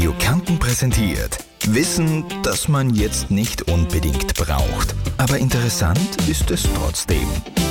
Radio Kärnten präsentiert Wissen, das man jetzt nicht unbedingt braucht. Aber interessant ist es trotzdem.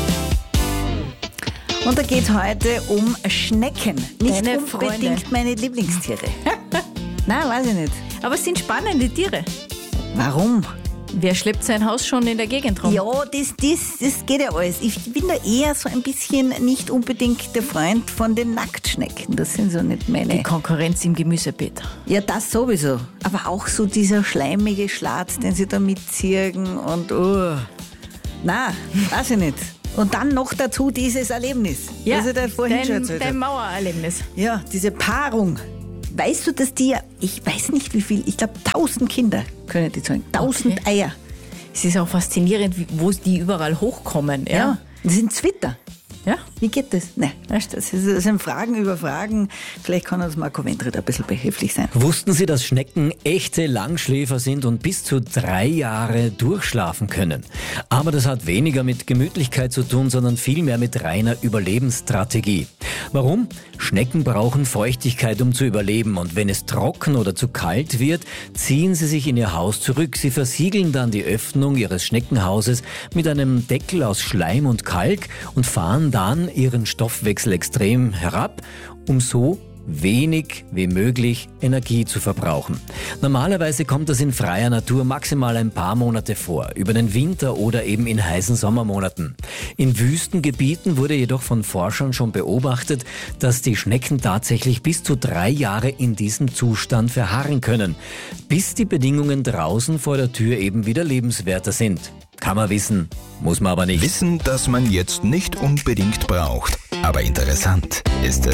Und da geht es heute um Schnecken. Nicht Deine unbedingt Freunde. meine Lieblingstiere. Nein, weiß ich nicht. Aber es sind spannende Tiere. Warum? Wer schleppt sein Haus schon in der Gegend rum? Ja, das geht ja alles. Ich bin da eher so ein bisschen nicht unbedingt der Freund von den Nacktschnecken. Das sind so nicht Die meine. Konkurrenz im Gemüsebeet. Ja, das sowieso. Aber auch so dieser schleimige Schlatz, den sie da mitziehen und nein, weiß ich nicht. Und dann noch dazu dieses Erlebnis, das ich da vorhin schon erzählt dein habe. Mauererlebnis. Ja, diese Paarung. Weißt du, dass die, ich weiß nicht wie viel, ich glaube 1000 Kinder können die zeugen. 1000 Okay. Eier. Es ist auch faszinierend, wo die überall hochkommen. Ja. Das sind Zwitter. Ja? Wie geht das? Nein, weißt du, das sind Fragen über Fragen. Vielleicht kann uns Marco Wendrit ein bisschen behilflich sein. Wussten Sie, dass Schnecken echte Langschläfer sind und bis zu 3 Jahre durchschlafen können? Aber das hat weniger mit Gemütlichkeit zu tun, sondern vielmehr mit reiner Überlebensstrategie. Warum? Schnecken brauchen Feuchtigkeit, um zu überleben. Und wenn es trocken oder zu kalt wird, ziehen sie sich in ihr Haus zurück. Sie versiegeln dann die Öffnung ihres Schneckenhauses mit einem Deckel aus Schleim und Kalk und fahren dann ihren Stoffwechsel extrem herab, um so wenig wie möglich Energie zu verbrauchen. Normalerweise kommt das in freier Natur maximal ein paar Monate vor, über den Winter oder eben in heißen Sommermonaten. In Wüstengebieten wurde jedoch von Forschern schon beobachtet, dass die Schnecken tatsächlich bis zu 3 Jahre in diesem Zustand verharren können, bis die Bedingungen draußen vor der Tür eben wieder lebenswerter sind. Kann man wissen, muss man aber nicht. Wissen, das man jetzt nicht unbedingt braucht. Aber interessant ist es.